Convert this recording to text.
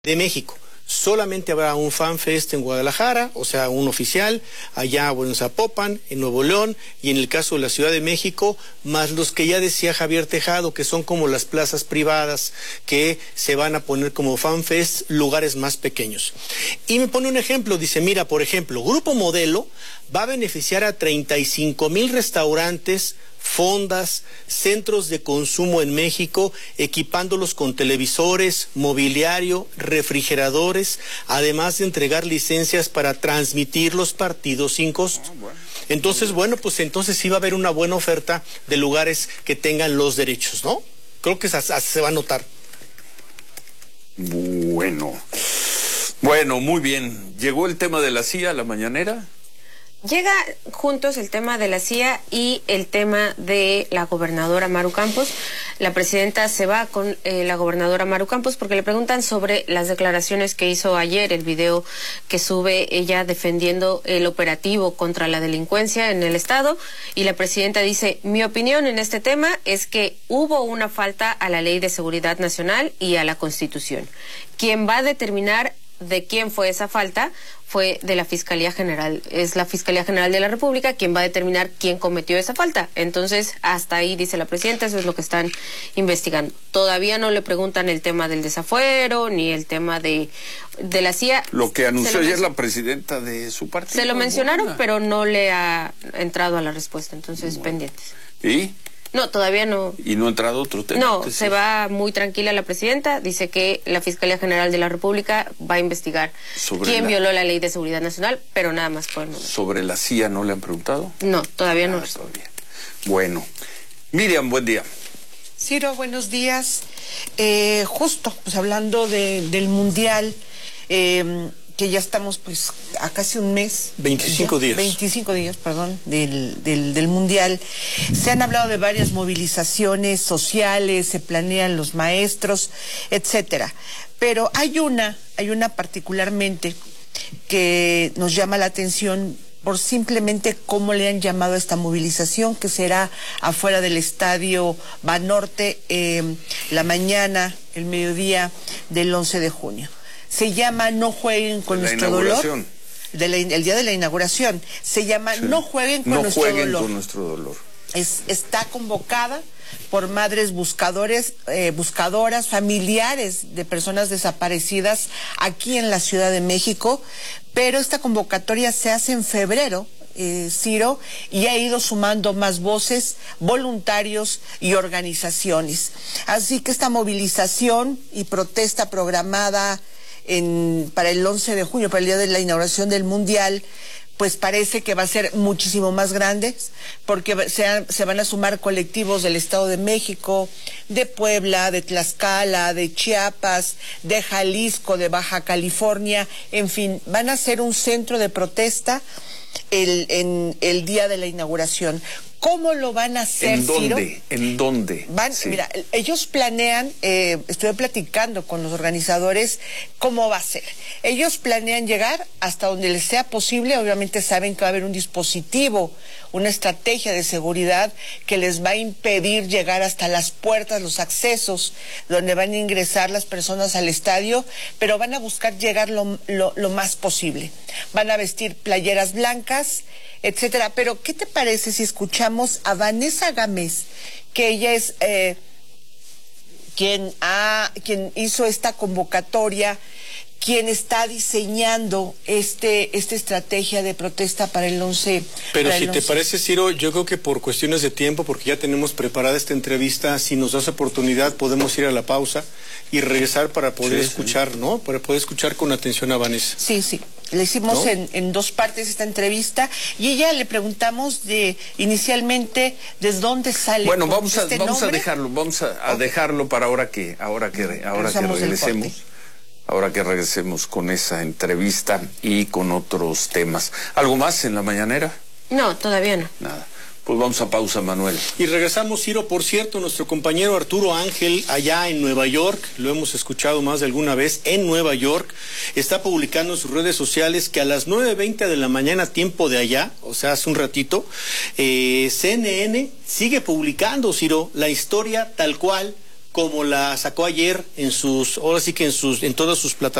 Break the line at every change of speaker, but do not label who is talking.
de México. Solamente habrá un FanFest en Guadalajara, o sea, un oficial, allá en Zapopan, en Nuevo León, y en el caso de la Ciudad de México, más los que ya decía Javier Tejado, que son como las plazas privadas, que se van a poner como FanFest, lugares más pequeños. Y me pone un ejemplo, dice, mira, por ejemplo, Grupo Modelo va a beneficiar a 35,000 restaurantes, fondas, centros de consumo en México, equipándolos con televisores, mobiliario, refrigeradores, además de entregar licencias para transmitir los partidos sin costo. Entonces, bueno, pues entonces sí va a haber una buena oferta de lugares que tengan los derechos, ¿no? Creo que se va a notar.
Bueno, muy bien. ¿Llegó el tema de la CIA a la mañanera?
Llega juntos el tema de la CIA y el tema de la gobernadora Maru Campos. La presidenta se va con la gobernadora Maru Campos porque le preguntan sobre las declaraciones que hizo ayer, el video que sube ella defendiendo el operativo contra la delincuencia en el estado, y la presidenta dice: mi opinión en este tema es que hubo una falta a la Ley de Seguridad Nacional y a la Constitución. Quien va a determinar de quién fue esa falta fue de la Fiscalía General. Es la Fiscalía General de la República quien va a determinar quién cometió esa falta. Entonces, hasta ahí, dice la presidenta, eso es lo que están investigando. Todavía no le preguntan el tema del desafuero, ni el tema de la CIA.
Lo que anunció ayer la presidenta de su partido.
Se lo mencionaron, pero no le ha entrado a la respuesta, entonces pendientes.
¿Y?
No, todavía no.
¿Y no ha entrado otro tema?
No, se va muy tranquila la presidenta. Dice que la Fiscalía General de la República va a investigar quién violó la Ley de Seguridad Nacional, pero nada más por el momento.
¿Sobre la CIA no le han preguntado?
No, todavía no.
Todavía. Bueno. Miriam, buen día.
Ciro, buenos días. Justo, pues hablando del Mundial, que ya estamos pues a casi un mes.
25 días.
25 días, perdón, del Mundial. Se han hablado de varias movilizaciones sociales, se planean los maestros, etcétera. Pero hay una particularmente que nos llama la atención por simplemente cómo le han llamado a esta movilización, que será afuera del estadio Banorte la mañana, el mediodía del 11 de junio. Se llama No jueguen con nuestro dolor. El día de la inauguración. Se llama No jueguen con nuestro dolor.
No jueguen con nuestro dolor.
Está convocada por madres buscadoras, familiares de personas desaparecidas aquí en la Ciudad de México, pero esta convocatoria se hace en febrero, Ciro, y ha ido sumando más voces, voluntarios y organizaciones. Así que esta movilización y protesta programada para el 11 de junio, para el día de la inauguración del Mundial, pues parece que va a ser muchísimo más grande, porque se van a sumar colectivos del Estado de México, de Puebla, de Tlaxcala, de Chiapas, de Jalisco, de Baja California, en fin, van a ser un centro de protesta en el día de la inauguración. ¿Cómo lo van a hacer, Ciro?
¿En dónde?
Sí. Mira, ellos planean, estuve platicando con los organizadores, cómo va a ser. Ellos planean llegar hasta donde les sea posible. Obviamente saben que va a haber un dispositivo, una estrategia de seguridad que les va a impedir llegar hasta las puertas, los accesos, donde van a ingresar las personas al estadio, pero van a buscar llegar lo más posible. Van a vestir playeras blancas, etcétera. Pero, ¿qué te parece si escuchamos a Vanessa Gámez, que ella es quien hizo esta convocatoria, quien está diseñando esta estrategia de protesta para el 11?
Pero si te parece, Ciro, yo creo que por cuestiones de tiempo, porque ya tenemos preparada esta entrevista, si nos das oportunidad podemos ir a la pausa y regresar para poder escuchar, ¿no? Para poder escuchar con atención a Vanessa.
Sí. Le hicimos en dos partes esta entrevista y ella le preguntamos inicialmente desde dónde sale.
Bueno, vamos a dejarlo para ahora que regresemos. Ahora que regresemos con esa entrevista y con otros temas. ¿Algo más en la mañanera?
No, todavía no.
Nada. Pues vamos a pausa, Manuel.
Y regresamos, Ciro. Por cierto, nuestro compañero Arturo Ángel, allá en Nueva York, lo hemos escuchado más de alguna vez, en Nueva York, está publicando en sus redes sociales que a las 9:20 de la mañana, tiempo de allá, o sea, hace un ratito, CNN sigue publicando, Ciro, la historia tal cual como la sacó ayer en sus, ahora sí que en todas sus plataformas